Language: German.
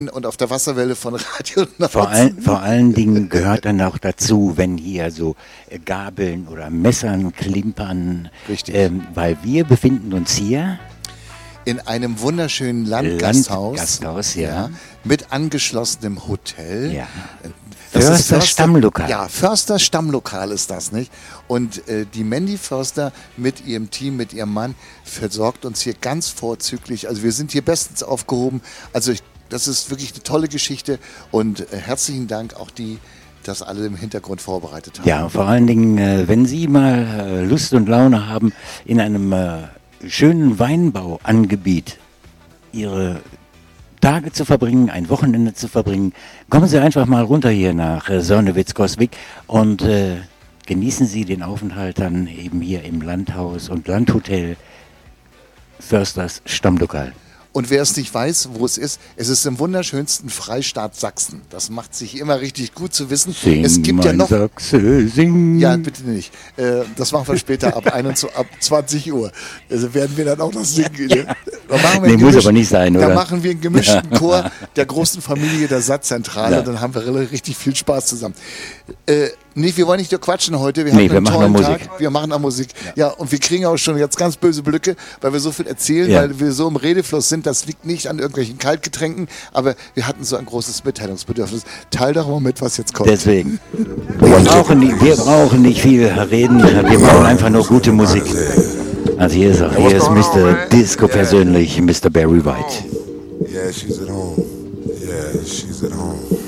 und auf der Wasserwelle von Radio Vor allen Dingen gehört dann auch dazu, wenn hier so Gabeln oder Messern klimpern. Richtig. Weil wir befinden uns hier in einem wunderschönen Landgasthaus. Landgasthaus, ja. Mit angeschlossenem Hotel. Ja. Das ist Förster Stammlokal. Ja, Förster Stammlokal ist das, nicht? Und die Mandy Förster mit ihrem Team, mit ihrem Mann, versorgt uns hier ganz vorzüglich. Also wir sind hier bestens aufgehoben. Also das ist wirklich eine tolle Geschichte und herzlichen Dank auch die das alle im Hintergrund vorbereitet haben. Ja, vor allen Dingen, wenn Sie mal Lust und Laune haben, in einem schönen Weinbauangebiet Ihre Tage zu verbringen, ein Wochenende zu verbringen, kommen Sie einfach mal runter hier nach Sonnewitz-Goswig und genießen Sie den Aufenthalt dann eben hier im Landhaus und Landhotel Försters Stammlokal. Und wer es nicht weiß, wo es ist im wunderschönsten Freistaat Sachsen. Das macht sich immer richtig gut zu wissen. Sing, es gibt ja noch. Sachse, sing. Ja, bitte nicht. Das machen wir später ab 20 Uhr. Also werden wir dann auch noch singen. Ja. Muss aber nicht sein, oder? Da machen wir einen gemischten Chor der großen Familie der Satzzentrale. Ja. Dann haben wir richtig viel Spaß zusammen. Nee, wir wollen nicht nur quatschen heute. Wir haben einen tollen Tag. Wir machen auch Musik. Ja, und wir kriegen auch schon jetzt ganz böse Blöcke, weil wir so viel erzählen, weil wir so im Redefluss sind. Das liegt nicht an irgendwelchen Kaltgetränken, aber wir hatten so ein großes Mitteilungsbedürfnis. Teil doch mal mit, was jetzt kommt. Deswegen. Wir brauchen nicht viel reden. Wir brauchen einfach nur gute Musik. Also hier ist Mr. Disco persönlich, Mr. Barry White. Yeah, she's at home.